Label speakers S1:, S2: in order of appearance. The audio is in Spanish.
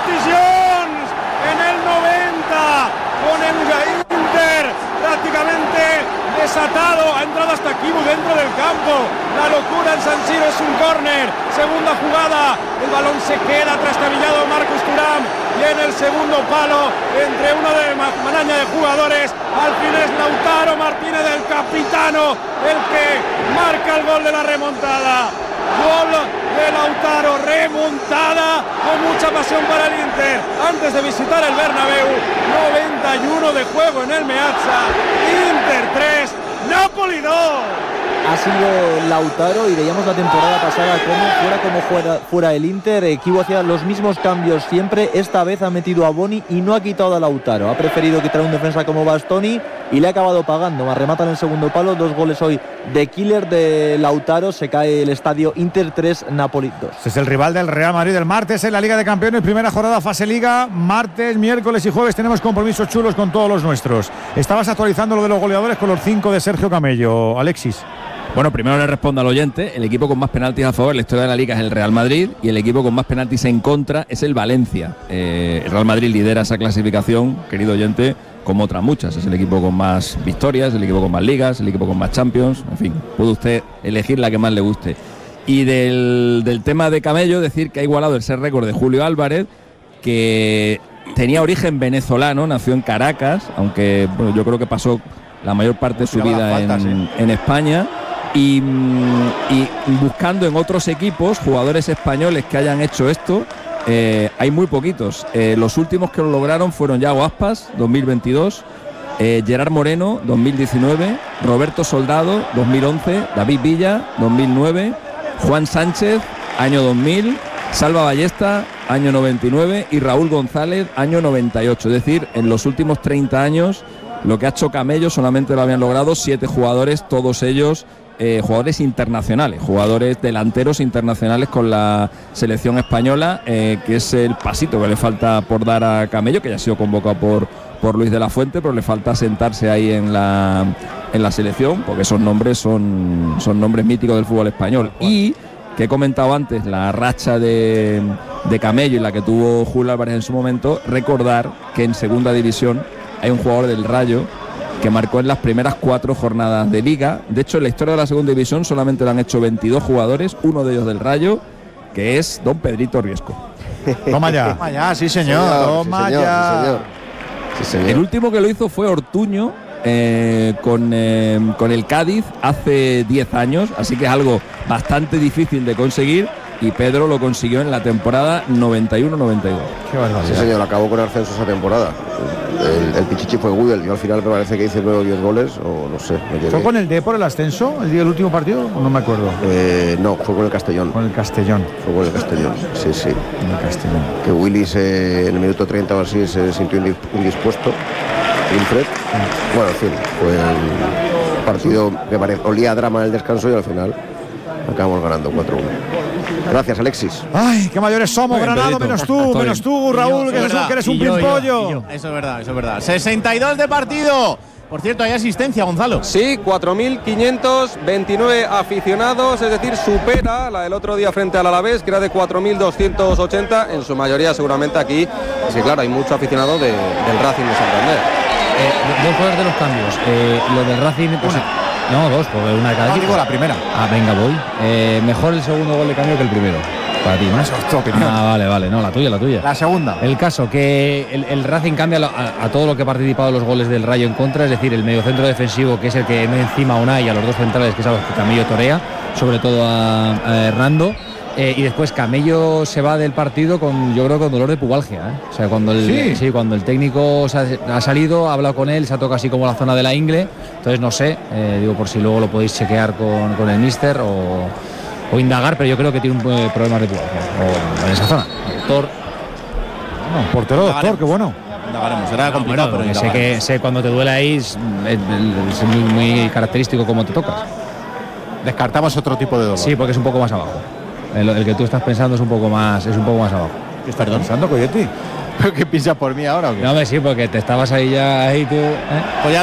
S1: Curtis Jones en el 90 con el Inter prácticamente desatado, ha entrado hasta Kibu dentro del campo, la locura en San Siro, es un córner, segunda jugada, el balón se queda trastabillado Marcus Thuram y en el segundo palo, entre una de maraña de jugadores, al fin es Lautaro Martínez, el capitano, el que marca el gol de la remontada. Gol de Lautaro, remontada con mucha pasión para el Inter antes de visitar el Bernabéu. 91 de juego en el Meazza. Inter 3, Napoli 2.
S2: Ha sido Lautaro, y veíamos la temporada pasada como fuera el Inter. Kibu hacía los mismos cambios siempre. Esta vez ha metido a Boni y no ha quitado a Lautaro. Ha preferido quitar a un defensa como Bastoni y le ha acabado pagando. Remata en el segundo palo. 2 goles hoy de killer de Lautaro. Se cae el estadio. Inter 3, Napoli 2.
S3: Este es el rival del Real Madrid el martes en la Liga de Campeones, primera jornada fase Liga. Martes, miércoles y jueves tenemos compromisos chulos con todos los nuestros. Estabas actualizando lo de los goleadores con los 5 de Sergio Camello, Alexis.
S4: Bueno, primero le respondo al oyente. El equipo con más penaltis a favor en la historia de la Liga es el Real Madrid, y el equipo con más penaltis en contra es el Valencia. El Real Madrid lidera esa clasificación, querido oyente, como otras muchas. Es el equipo con más victorias, el equipo con más ligas, el equipo con más Champions. En fin, puede usted elegir la que más le guste. Y del tema de Camello, decir que ha igualado el ser récord de Julio Álvarez, que tenía origen venezolano, nació en Caracas, aunque bueno, yo creo que pasó la mayor parte de su vida en España. Y buscando en otros equipos jugadores españoles que hayan hecho esto, hay muy poquitos. Los últimos que lo lograron fueron Yago Aspas, 2022, Gerard Moreno, 2019, Roberto Soldado, 2011, David Villa, 2009, Juan Sánchez, año 2000, Salva Ballesta, año 99, y Raúl González, año 98. Es decir, en los últimos 30 años lo que ha hecho Camello solamente lo habían logrado 7 jugadores, todos ellos jugadores internacionales, jugadores delanteros internacionales con la selección española, que es el pasito que le falta por dar a Camello, que ya ha sido convocado por Luis de la Fuente, pero le falta sentarse ahí en la selección, porque esos nombres son nombres míticos del fútbol español. Y que he comentado antes, la racha de Camello y la que tuvo Julio Álvarez en su momento, recordar que en segunda división hay un jugador del Rayo que marcó en las primeras 4 jornadas de Liga. De hecho, en la historia de la segunda división solamente lo han hecho 22 jugadores, uno de ellos del Rayo, que es don Pedrito Riesco.
S3: Toma ya. Toma ya, sí señor. Toma ya.
S4: Sí, señor. El último que lo hizo fue Ortuño, con el Cádiz hace 10 años, así que es algo bastante difícil de conseguir, y Pedro lo consiguió en la temporada 91-92.
S3: Qué barbaridad.
S5: Sí señor, acabó con ascenso esa temporada. El Pichichi fue Gudel. Yo al final me parece que hice 9 o 10 goles, o no sé.
S3: ¿Fue con el Depor el ascenso el día del último partido? No me acuerdo.
S5: No, fue con el Castellón.
S3: Con el Castellón.
S5: Fue con el Castellón, sí.
S3: Con el Castellón.
S5: Que Willis en el minuto 30 o así se sintió indispuesto. Wilfred. Bueno, en fin, fue el partido que olía a drama en el descanso, y al final acabamos ganando 4-1. Gracias, Alexis.
S3: Ay, qué mayores somos, Granado, menos tú, Raúl, que eres un pimpollo.
S6: Eso es verdad. 62 de partido. Por cierto, hay asistencia, Gonzalo.
S7: Sí, 4.529 aficionados, es decir, supera la del otro día frente al Alavés, que era de 4.280, en su mayoría seguramente aquí. Sí, claro, hay mucho aficionado del Racing de Santander.
S8: Dos cosas de los cambios. Lo del Racing... No, 2, porque una de cada equipo.
S3: Digo la primera.
S8: Venga, voy. Mejor el segundo gol de cambio que el primero. Para ti, ¿no?
S3: Eso es tu opinión.
S8: Vale. No, la tuya.
S3: La segunda.
S8: El caso, que el Racing cambia a todo lo que ha participado los goles del Rayo en contra, es decir, el mediocentro defensivo, que es el que me encima a Unai, y a los 2 centrales, que es a los que Camello torea, sobre todo a Hernando. Y después Camello se va del partido con dolor de pubalgia, ¿eh? O sea, cuando el técnico ha salido, ha hablado con él, se ha tocado así como la zona de la ingle. Entonces no sé, digo por si luego lo podéis chequear con el míster o indagar, pero yo creo que tiene un problema de pubalgia en esa zona. Doctor.
S3: No, portero, doctor, qué bueno.
S6: Indagaremos, será complicado, pero
S8: sé cuando te duele ahí, es muy característico cómo te tocas.
S3: Descartamos otro tipo de dolor.
S8: Sí, porque es un poco más abajo. El que tú estás pensando es un poco más abajo.
S3: ¿Qué estás pensando, Coyote? ¿Qué piensas por mí ahora o qué?
S8: No, sí, porque te estabas ahí tú.
S6: Pues ya